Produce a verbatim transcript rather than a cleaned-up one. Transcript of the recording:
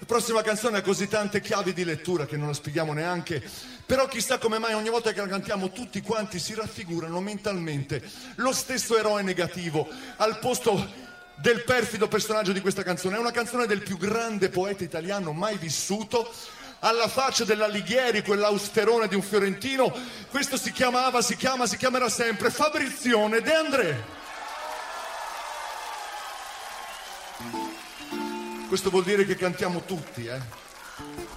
prossima canzone ha così tante chiavi di lettura che non la spieghiamo neanche, però chissà come mai ogni volta che la cantiamo tutti quanti si raffigurano mentalmente lo stesso eroe negativo al posto del perfido personaggio di questa canzone. È una canzone del più grande poeta italiano mai vissuto, alla faccia dell'Alighieri, quell'austerone di un fiorentino. Questo si chiamava, si chiama, si chiamerà sempre Fabrizione De André. Questo vuol dire che cantiamo tutti, eh?